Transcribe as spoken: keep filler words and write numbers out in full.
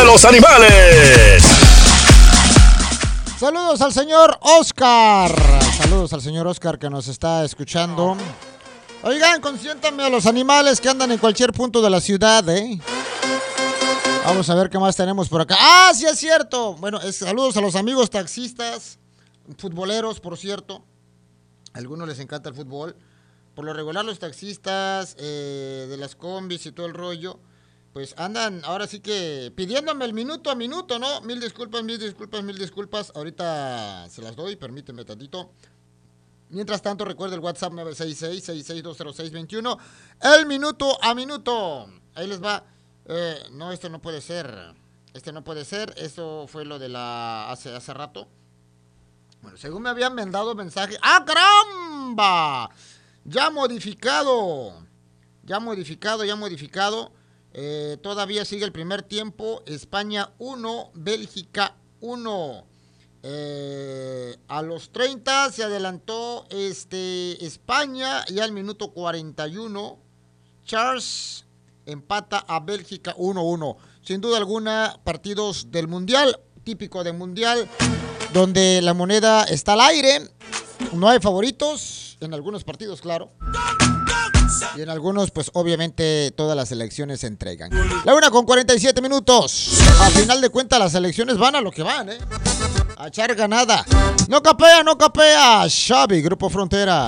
los animales. Saludos al señor Oscar. Saludos al señor Oscar que nos está escuchando. Oigan, consiéntame a los animales que andan en cualquier punto de la ciudad, ¿eh? Vamos a ver qué más tenemos por acá. ¡Ah, sí es cierto! Bueno, es, saludos a los amigos taxistas, futboleros, por cierto. A algunos les encanta el fútbol. Por lo regular, los taxistas eh, de las combis y todo el rollo, pues andan ahora sí que pidiéndome el minuto a minuto, ¿no? Mil disculpas, mil disculpas, mil disculpas. Ahorita se las doy, permíteme tantito. Mientras tanto, recuerda el WhatsApp nueve seis seis, seis seis dos cero seis dos uno. El minuto a minuto. Ahí les va. Eh, no, esto no puede ser. Este no puede ser. Eso fue lo de la hace, hace rato. Bueno, según me habían mandado mensaje. ¡Ah, caramba! Ya modificado. Ya modificado, ya modificado. Eh, todavía sigue el primer tiempo. España uno, Bélgica uno. Eh, a los treinta se adelantó este, España y al minuto cuarenta y uno Charles empata a Bélgica uno uno. Sin duda alguna, partidos del Mundial, típico de Mundial, donde la moneda está al aire, no hay favoritos, en algunos partidos, claro. Y en algunos, pues obviamente todas las elecciones se entregan. La una con cuarenta y siete minutos. A final de cuentas, las elecciones van a lo que van, ¿eh? A echar ganada. No capea, no capea. Xavi, Grupo Frontera.